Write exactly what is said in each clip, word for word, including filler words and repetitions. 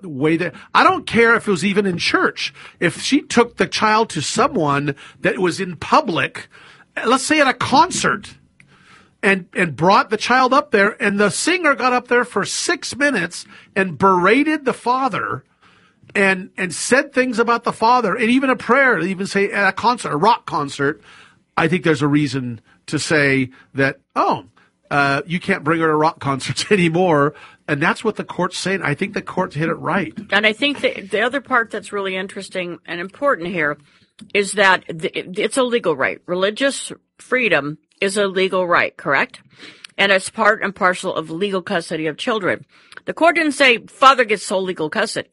way that, I don't care if it was even in church. If she took the child to someone that was in public, let's say at a concert, and, and brought the child up there, and the singer got up there for six minutes and berated the father and, and said things about the father, and even a prayer, even say at a concert, a rock concert, I think there's a reason to say that, oh, uh, you can't bring her to rock concerts anymore. And that's what the court's saying. I think the court hit it right. And I think the, the other part that's really interesting and important here is that the, it's a legal right. Religious freedom is a legal right, correct? And it's part and parcel of legal custody of children. The court didn't say father gets sole legal custody.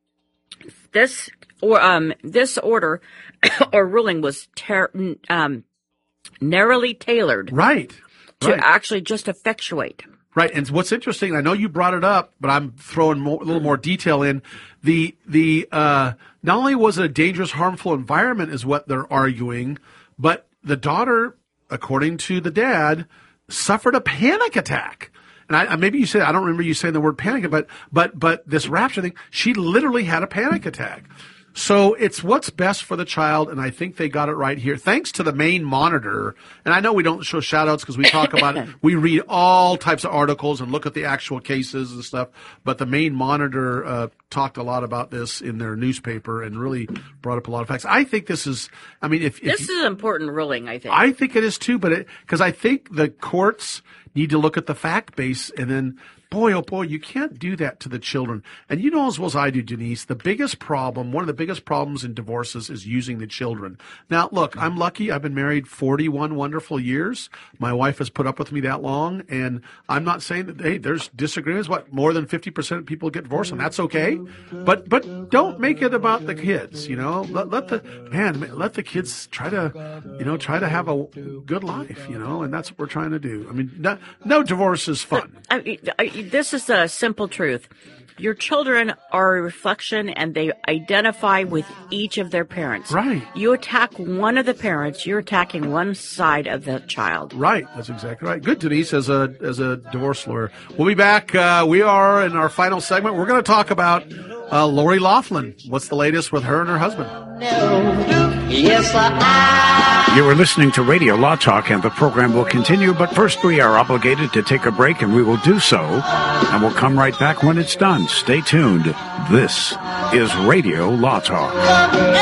This or um this order or ruling was ter- um narrowly tailored, right, to right. actually just effectuate. Right, and what's interesting, I know you brought it up, but I'm throwing more, a little more detail in. The the uh, not only was it a dangerous, harmful environment, is what they're arguing, but the daughter, according to the dad, suffered a panic attack. And I, maybe you said, I don't remember you saying the word panic, but but but this rapture thing, she literally had a panic attack. So it's what's best for the child, and I think they got it right here. Thanks to the Maine Monitor, and I know we don't show shout-outs because we talk about it. We read all types of articles and look at the actual cases and stuff, but the Maine Monitor uh, talked a lot about this in their newspaper and really brought up a lot of facts. I think this is, I mean, if, if This is an important ruling, I think. I think it is too, but it, because I think the courts need to look at the fact base and then, boy, oh boy, you can't do that to the children. And you know as well as I do, Denise, the biggest problem, one of the biggest problems in divorces is using the children. Now, look, I'm lucky. I've been married forty-one wonderful years. My wife has put up with me that long. And I'm not saying that, hey, there's disagreements. What, more than fifty percent of people get divorced, and that's okay. But but don't make it about the kids, you know. Let, let the, man, let the kids try to, you know, try to have a good life, you know, and that's what we're trying to do. I mean, no, no divorce is fun. I, I, This is a simple truth. Your children are a reflection, and they identify with each of their parents. Right. You attack one of the parents, you're attacking one side of the child. Right. That's exactly right. Good, Denise, as a as a divorce lawyer. We'll be back. Uh, we are in our final segment. We're going to talk about uh, Lori Loughlin. What's the latest with her and her husband? Yes, I... You are listening to Radio Law Talk, and the program will continue, but first we are obligated to take a break, and we will do so, and we'll come right back when it's done. Stay tuned. This is Radio Law Talk.